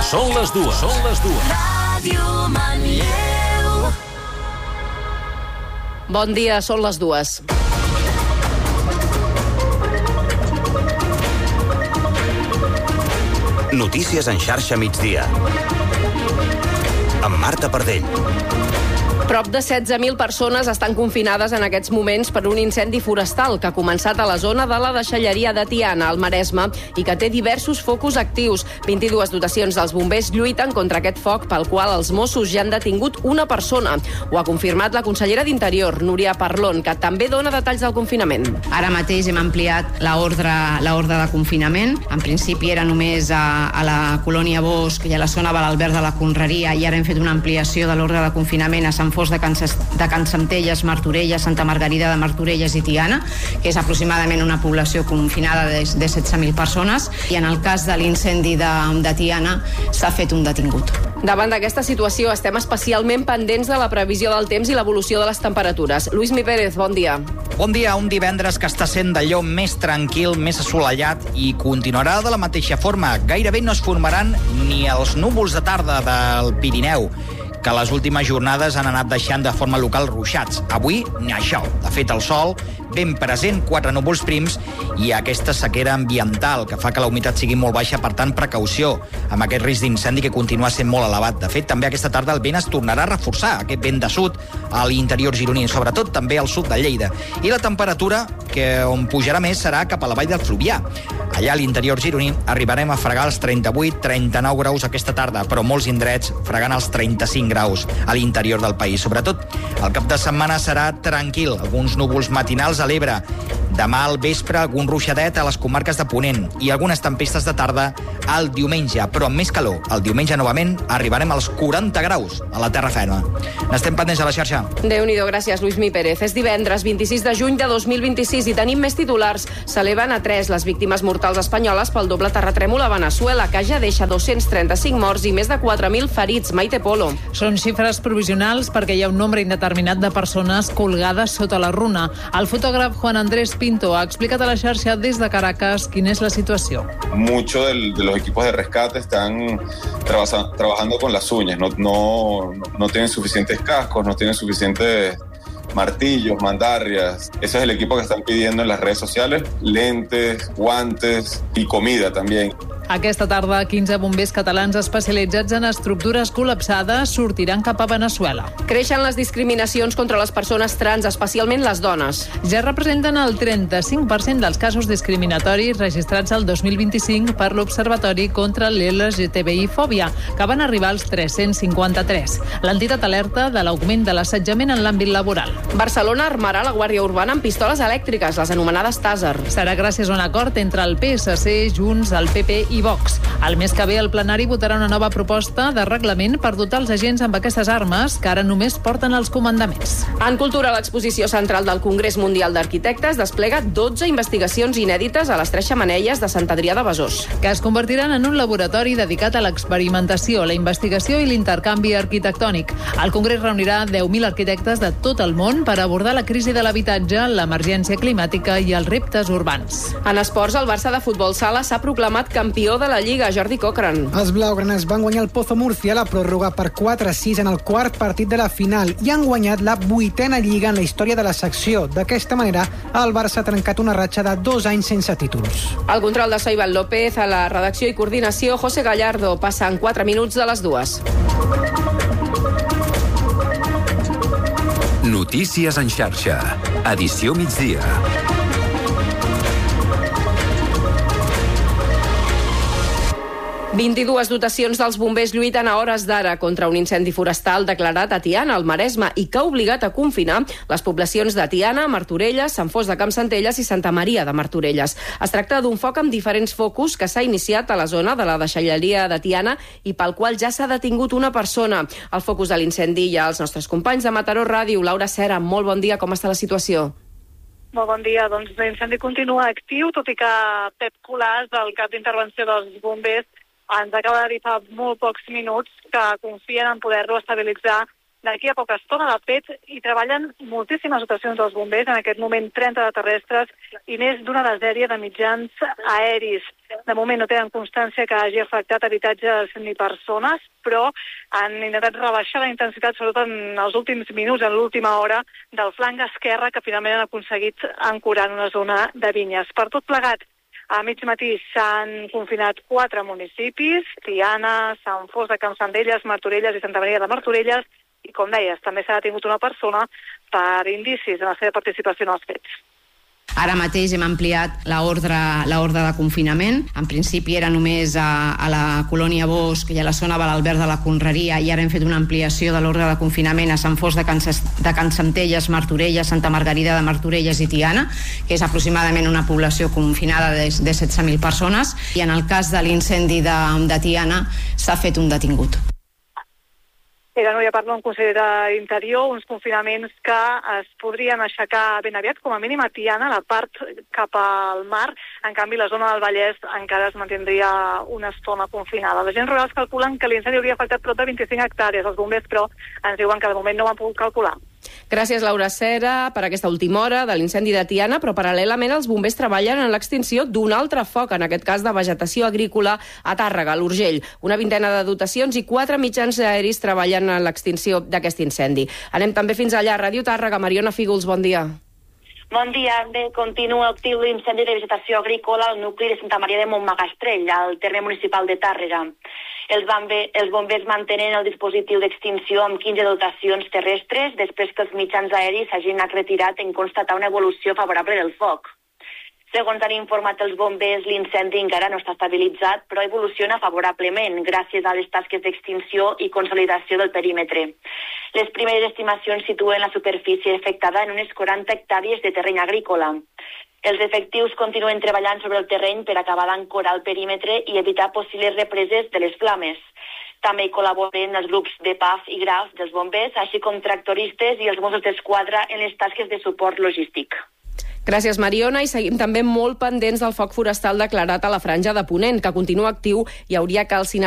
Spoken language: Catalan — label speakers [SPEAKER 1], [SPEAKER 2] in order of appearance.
[SPEAKER 1] Són les dues.
[SPEAKER 2] Ràdio Manlleu.
[SPEAKER 3] Bon dia, són les dues.
[SPEAKER 4] Notícies en xarxa migdia. Amb Marta Pardell.
[SPEAKER 3] Prop de 16.000 persones estan confinades en aquests moments per un incendi forestal que ha començat a la zona de la deixalleria de Tiana, al Maresme, i que té diversos focus actius. 22 dotacions dels bombers lluiten contra aquest foc, pel qual els Mossos ja han detingut una persona. Ho ha confirmat la consellera d'Interior, Núria Parlon, que també dona detalls del confinament.
[SPEAKER 5] Ara mateix hem ampliat l'ordre de confinament. En principi era només a la colònia Bosch i a la zona de l'Albert de la Conreria, i ara hem fet una ampliació de l'ordre de confinament a Sant Fos de Can Centelles, Martorelles, Santa Margarida de Martorelles i Tiana, que és aproximadament una població confinada de 16.000 persones, i en el cas de l'incendi de Tiana s'ha fet un detingut.
[SPEAKER 3] Davant d'aquesta situació estem especialment pendents de la previsió del temps i l'evolució de les temperatures. Lluís Mi Pérez, bon dia.
[SPEAKER 6] Bon dia, un divendres que està sent d'allò més tranquil, més assolellat, i continuarà de la mateixa forma. Gairebé no es formaran ni els núvols de tarda del Pirineu, que les últimes jornades han anat deixant de forma local ruixats. Avui, ni això. De fet, el sol ben present, 4 núvols prims i aquesta sequera ambiental que fa que la humitat sigui molt baixa, per tant, precaució amb aquest risc d'incendi que continua sent molt elevat. De fet, també aquesta tarda el vent es tornarà a reforçar, aquest vent de sud a l'interior gironí, sobretot també al sud de Lleida. I la temperatura, que on pujarà més, serà cap a la vall del Fluvià. Allà a l'interior gironí arribarem a fregar els 38-39 graus aquesta tarda, però molts indrets fregant els 35 graus a l'interior del país. Sobretot, el cap de setmana serà tranquil, alguns núvols matinals a l'Ebre. Demà al vespre algun ruixadet a les comarques de Ponent i algunes tempestes de tarda al diumenge, però amb més calor. El diumenge novament arribarem als 40 graus a la terra ferma. N'estem pendents a la xarxa.
[SPEAKER 3] Déu-n'hi-do, gràcies, Lluís Mi Pérez. És divendres 26 de juny de 2026 i tenim més titulars. S'eleven a 3 les víctimes mortals espanyoles pel doble terratrèmol a Veneçuela, que ja deixa 235 morts i més de 4.000 ferits. Maite Polo.
[SPEAKER 7] Són xifres provisionals perquè hi ha un nombre indeterminat de persones colgades sota la runa. El fotògraf Juan Andrés Pinto ha explicat a la xarxa des de Caracas quina és la situació.
[SPEAKER 8] Muchos de los equipos de rescate están trabajando con las uñas, no tienen suficientes cascos, no tienen suficientes martillos, mandarrias. Ese es el equipo que están pidiendo en las redes sociales, lentes, guantes y comida también.
[SPEAKER 7] Aquesta tarda, 15 bombers catalans especialitzats en estructures col·lapsades sortiran cap a Veneçuela.
[SPEAKER 3] Creixen les discriminacions contra les persones trans, especialment les dones.
[SPEAKER 7] Ja representen el 35% dels casos discriminatoris registrats el 2025 per l'Observatori contra l'LGTBI-fòbia, que van arribar als 353. L'entitat alerta de l'augment de l'assetjament en l'àmbit laboral.
[SPEAKER 3] Barcelona armarà la Guàrdia Urbana amb pistoles elèctriques, les anomenades Taser.
[SPEAKER 7] Serà gràcies a un acord entre el PSC, Junts, el PP i Vox. El mes que ve el plenari votarà una nova proposta de reglament per dotar els agents amb aquestes armes que ara només porten els comandaments.
[SPEAKER 3] En cultura, l'exposició central del Congrés Mundial d'Arquitectes desplega 12 investigacions inèdites a les 3 xemeneies de Sant Adrià de Besòs,
[SPEAKER 7] que es convertiran en un laboratori dedicat a l'experimentació, la investigació i l'intercanvi arquitectònic. El Congrés reunirà 10.000 arquitectes de tot el món per abordar la crisi de l'habitatge, l'emergència climàtica i els reptes urbans.
[SPEAKER 3] En esports, el Barça de futbol sala s'ha proclamat campió de la Lliga, Jordi Cochran.
[SPEAKER 9] Els blaugranes van guanyar el Pozo Murcia a la pròrroga per 4-6 en el quart partit de la final i han guanyat la 8a Lliga en la història de la secció. D'aquesta manera, el Barça ha trencat una ratxa de 2 anys sense títols.
[SPEAKER 3] El control de Soy Iván López, a la redacció i coordinació, José Gallardo. Passen 4 minuts de les 2.
[SPEAKER 1] Notícies en xarxa. Edició migdia.
[SPEAKER 3] 22 dotacions dels bombers lluiten a hores d'ara contra un incendi forestal declarat a Tiana, al Maresme, i que ha obligat a confinar les poblacions de Tiana, Martorelles, Sant Fos de Campsentelles i Santa Maria de Martorelles. Es tracta d'un foc amb diferents focus que s'ha iniciat a la zona de la deixalleria de Tiana i pel qual ja s'ha detingut una persona. El focus de l'incendi hi ha els nostres companys de Mataró Ràdio. Laura Cera, molt bon dia, com està la situació?
[SPEAKER 10] Molt bon dia. Doncs l'incendi continua actiu, tot i que Pep Colàs, el cap d'intervenció dels bombers, ens acaba de dir fa molt pocs minuts que confien en poder-lo estabilitzar d'aquí a poca estona de fet hi treballen moltíssimes dotacions dels bombers, en aquest moment 30 de terrestres i més d'una desèria de mitjans aeris. De moment no tenen constància que hagi afectat habitatges ni persones, però han intentat rebaixar la intensitat, sobretot en els últims minuts, en l'última hora, del flanc esquerre, que finalment han aconseguit ancorar en una zona de vinyes. Per tot plegat, a mig matí s'han confinat 4 municipis, Tiana, Sant Fost de Campsentelles, Martorelles i Santa Maria de Martorelles, i com deies, també s'ha detingut una persona per indicis de la seva participació en els fets.
[SPEAKER 5] Ara mateix hem ampliat l'ordre de confinament. En principi era només a la colònia Bosch i a la zona de l'Albert de la Conreria, i ara hem fet una ampliació de l'ordre de confinament a Sant Fost de Campsentelles, Martorelles, Santa Margarida de Martorelles i Tiana, que és aproximadament una població confinada de 16.000 persones, i en el cas de l'incendi de Tiana s'ha fet un detingut.
[SPEAKER 10] Era Núria Parlon, conseller d'Interior, uns confinaments que es podrien aixecar ben aviat, com a mínim a Tiana, la part cap al mar. En canvi, la zona del Vallès encara es mantindria una estona confinada. Els agents rurals calculen que l'incendi hauria afectat prop de 25 hectàrees. Els bombers, però, ens diuen que de moment no ho han pogut calcular.
[SPEAKER 3] Gràcies, Laura Cera, per aquesta última hora de l'incendi de Tiana, però paral·lelament els bombers treballen en l'extinció d'un altre foc, en aquest cas de vegetació agrícola a Tàrrega, a l'Urgell. Una vintena de dotacions i 4 mitjans aeris treballen en l'extinció d'aquest incendi. Anem també fins allà, a Ràdio Tàrrega. Mariona Fígols, bon dia.
[SPEAKER 11] Bon dia. Bé, continua actiu l'incendi de vegetació agrícola al nucli de Santa Maria de Montmagastrell, al terme municipal de Tàrrega. Els bombers mantenen el dispositiu d'extinció amb 15 dotacions terrestres després que els mitjans aeris s'hagin anat retirat en constatar una evolució favorable del foc. Segons han informat els bombers, l'incendi encara no està estabilitzat, però evoluciona favorablement gràcies a les tasques d'extinció i consolidació del perímetre. Les primeres estimacions situen la superfície afectada en unes 40 hectàrees de terreny agrícola. Els efectius continuen treballant sobre el terreny per acabar d'ancorar el perímetre i evitar possibles represes de les flames. També hi col·laboren els grups de PAF i GRAF dels bombers, així com tractoristes i els Mossos d'Esquadra en les tasques de suport logístic.
[SPEAKER 3] Gràcies, Mariona, i seguim també molt pendents del foc forestal declarat a la Franja de Ponent, que continua actiu i hauria calcinat